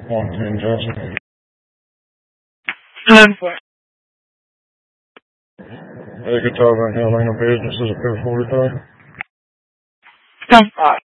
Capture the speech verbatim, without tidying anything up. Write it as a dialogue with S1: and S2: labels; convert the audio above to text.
S1: one ten Johnson.
S2: ten four.
S1: Hey, good talk right now. Line of business is a pair forty-five.
S2: ten five.